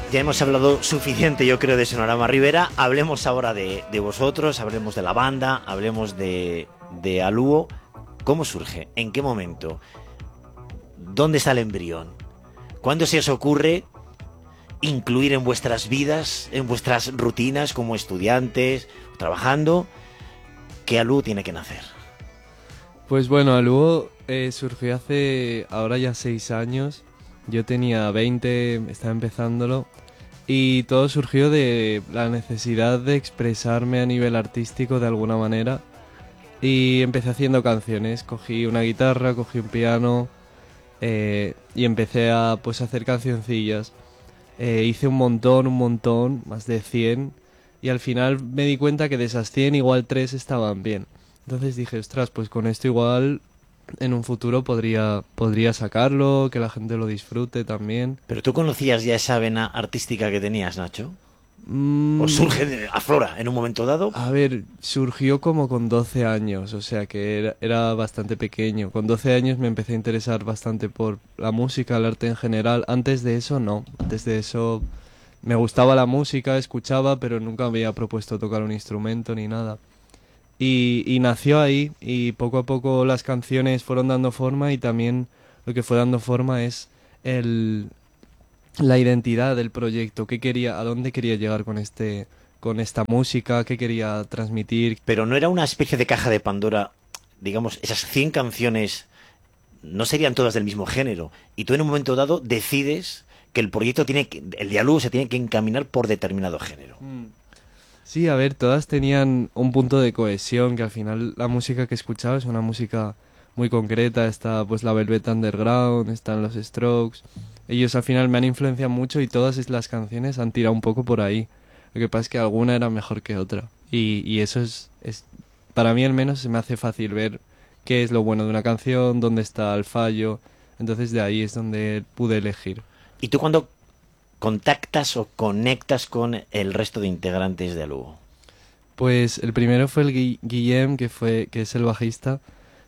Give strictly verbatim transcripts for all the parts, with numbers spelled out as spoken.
Ya hemos hablado suficiente, yo creo, de Sonorama Ribera. Hablemos ahora de, de vosotros, hablemos de la banda, hablemos de, de Aluo. ¿Cómo surge? ¿En qué momento? ¿Dónde está el embrión? ¿Cuándo se os ocurre incluir en vuestras vidas, en vuestras rutinas como estudiantes, trabajando, que Aluo tiene que nacer? Pues bueno, Aluo eh, surgió hace ahora ya seis años. Yo tenía veinte, estaba empezándolo, y todo surgió de la necesidad de expresarme a nivel artístico de alguna manera. Y empecé haciendo canciones, cogí una guitarra, cogí un piano eh, y empecé a pues hacer cancioncillas. Eh, hice un montón, un montón, más de cien, y al final me di cuenta que de esas cien igual tres estaban bien. Entonces dije, ostras, pues con esto igual en un futuro podría, podría sacarlo, que la gente lo disfrute también. ¿Pero tú conocías ya esa vena artística que tenías, Nacho? Mm, ¿O surge, de, aflora en un momento dado? A ver, surgió como con doce años, o sea que era, era bastante pequeño. Con doce años me empecé a interesar bastante por la música, el arte en general. Antes de eso no, antes de eso me gustaba la música, escuchaba, pero nunca me había propuesto tocar un instrumento ni nada. Y, y nació ahí, y poco a poco las canciones fueron dando forma, y también lo que fue dando forma es el, la identidad del proyecto, qué quería, a dónde quería llegar con este, con esta música, qué quería transmitir. Pero no era una especie de caja de Pandora, digamos, esas cien canciones no serían todas del mismo género, y tú en un momento dado decides que el proyecto tiene que, el diálogo se tiene que encaminar por determinado género. Mm. Sí, a ver, todas tenían un punto de cohesión, que al final la música que escuchaba es una música muy concreta. Está pues la Velvet Underground, están los Strokes. Ellos al final me han influenciado mucho, y todas las canciones han tirado un poco por ahí. Lo que pasa es que alguna era mejor que otra. Y, y eso es, es, para mí al menos se me hace fácil ver qué es lo bueno de una canción, dónde está el fallo. Entonces de ahí es donde pude elegir. ¿Y tú cuando contactas o conectas con el resto de integrantes de Aluo? Pues el primero fue el Gui- Guillem, que fue que es el bajista,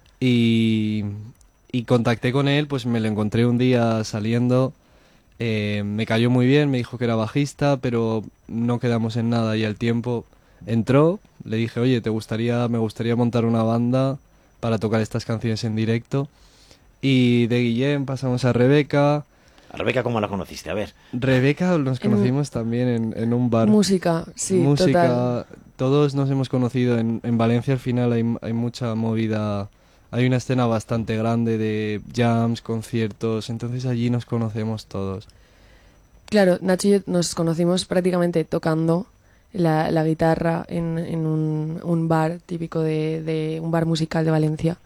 y, y contacté con él, pues me lo encontré un día saliendo, eh, me cayó muy bien, me dijo que era bajista, pero no quedamos en nada, y al tiempo entró, le dije, oye, ¿te gustaría, me gustaría montar una banda para tocar estas canciones en directo? Y de Guillem pasamos a Rebeca. ¿A Rebeca cómo la conociste? A ver. Rebeca nos En- conocimos también en, en un bar. Música, sí, Música, total. todos nos hemos conocido en, en Valencia. Al final hay, hay mucha movida, hay una escena bastante grande de jams, conciertos, entonces allí nos conocemos todos. Claro, Nacho y yo nos conocimos prácticamente tocando la, la guitarra en, en un, un bar típico de, de un bar musical de Valencia.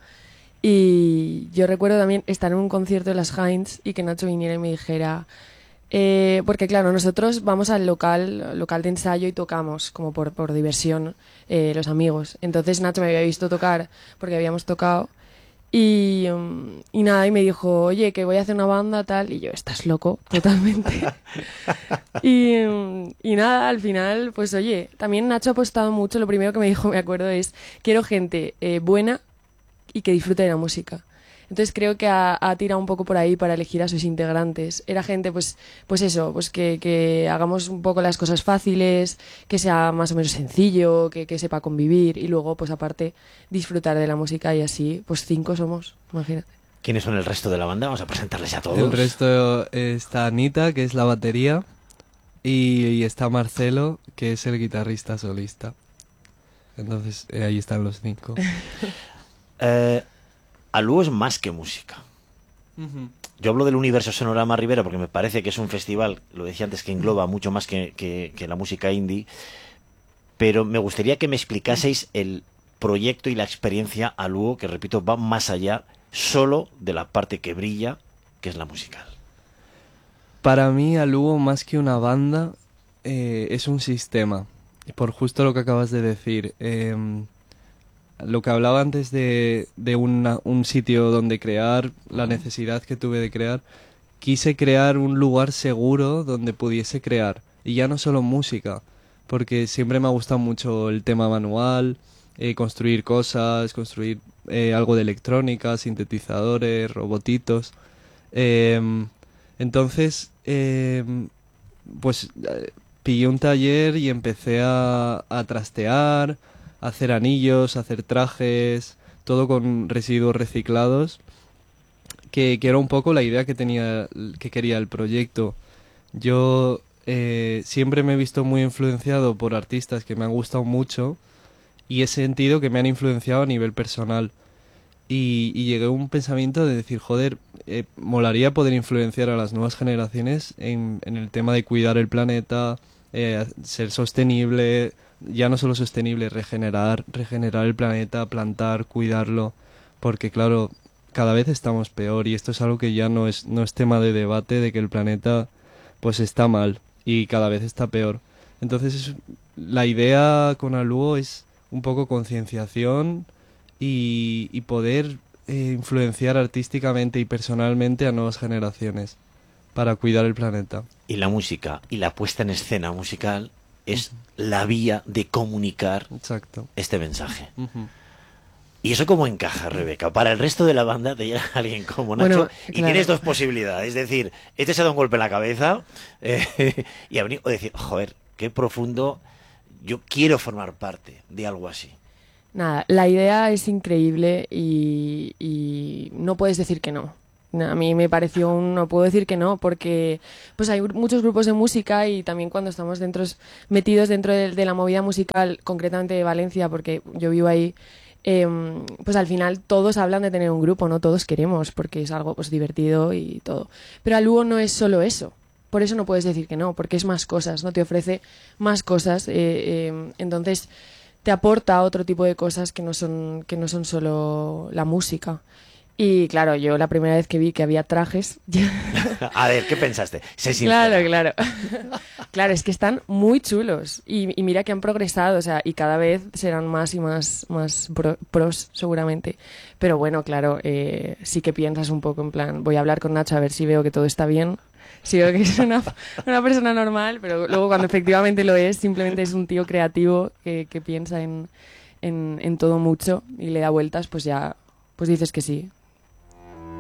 Y yo recuerdo también estar en un concierto de las Heinz y que Nacho viniera y me dijera... eh, porque claro, nosotros vamos al local, local de ensayo, y tocamos como por, por diversión, eh, los amigos. Entonces Nacho me había visto tocar porque habíamos tocado. Y, um, y nada, y me dijo, oye, que voy a hacer una banda, tal, y yo, estás loco, totalmente. y, um, y nada, al final, pues oye, también Nacho ha apostado mucho, lo primero que me dijo, me acuerdo, es, quiero gente eh, buena y que disfrute de la música. Entonces creo que ha, ha tirado un poco por ahí para elegir a sus integrantes. Era gente, pues, pues eso, pues que, que hagamos un poco las cosas fáciles, que sea más o menos sencillo, que, que sepa convivir, y luego, pues aparte, disfrutar de la música, y así, pues cinco somos, imagínate. ¿Quiénes son el resto de la banda? Vamos a presentarles a todos. El resto está Anita, que es la batería, y, y está Marcelo, que es el guitarrista solista. Entonces eh, ahí están los cinco. Eh, Aluo es más que música. Yo hablo del universo Sonorama Ribera porque me parece que es un festival, lo decía antes, que engloba mucho más que, que, que la música indie, pero me gustaría que me explicaseis el proyecto y la experiencia Aluo, que repito, va más allá solo de la parte que brilla, que es la musical. Para mí, Aluo, más que una banda, eh, es un sistema. Por justo lo que acabas de decir. Eh, lo que hablaba antes de, de una, un sitio donde crear, la necesidad que tuve de crear, quise crear un lugar seguro donde pudiese crear. Y ya no solo música, porque siempre me ha gustado mucho el tema manual, eh, construir cosas, construir eh, algo de electrónica, sintetizadores, robotitos. Eh, entonces, eh, pues eh, pillé un taller y empecé a, a trastear, a hacer anillos, a hacer trajes, todo con residuos reciclados, que, que era un poco la idea que tenía, que quería el proyecto. Yo eh, siempre me he visto muy influenciado por artistas que me han gustado mucho y he sentido que me han influenciado a nivel personal. Y, y llegué a un pensamiento de decir, joder, eh, molaría poder influenciar a las nuevas generaciones en, en el tema de cuidar el planeta, eh, ser sostenible, ya no solo sostenible, regenerar, regenerar el planeta, plantar, cuidarlo, porque claro, cada vez estamos peor y esto es algo que ya no es, no es tema de debate, de que el planeta pues está mal y cada vez está peor. Entonces es, la idea con Aluo es un poco concienciación y, y poder eh, influenciar artísticamente y personalmente a nuevas generaciones para cuidar el planeta. Y la música y la puesta en escena musical es uh-huh. la vía de comunicar Exacto. este mensaje. Uh-huh. ¿Y eso cómo encaja, Rebeca? Para el resto de la banda te llega alguien como Nacho bueno, y claro. tienes dos posibilidades. Es decir, este se ha dado un golpe en la cabeza eh, y ha venido, o decir, joder, qué profundo, yo quiero formar parte de algo así. Nada, la idea es increíble y, y no puedes decir que no. A mí me pareció un, no puedo decir que no, porque pues hay muchos grupos de música y también cuando estamos dentro, metidos dentro de, de la movida musical, concretamente de Valencia, porque yo vivo ahí, eh, pues al final todos hablan de tener un grupo, no todos queremos, porque es algo pues divertido y todo. Pero Aluo no es solo eso, por eso no puedes decir que no, porque es más cosas, ¿no? Te ofrece más cosas, eh, eh, entonces te aporta otro tipo de cosas que no son, que no son solo la música. Y claro, yo la primera vez que vi que había trajes... A ver, ¿qué pensaste? Sé sincera. Claro, claro. Claro, es que están muy chulos. Y, y mira que han progresado, o sea, y cada vez serán más y más, más pro, pros, seguramente. Pero bueno, claro, eh, sí que piensas un poco en plan, voy a hablar con Nacho a ver si veo que todo está bien. Si veo que es una, una persona normal, pero luego cuando efectivamente lo es, simplemente es un tío creativo que, que piensa en, en, en todo mucho y le da vueltas, pues ya, pues dices que sí.